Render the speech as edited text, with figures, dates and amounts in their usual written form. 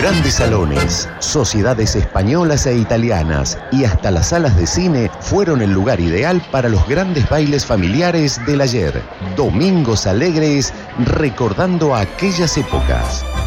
Grandes salones, sociedades españolas e italianas y hasta las salas de cine fueron el lugar ideal para los grandes bailes familiares del ayer. Domingos alegres recordando aquellas épocas.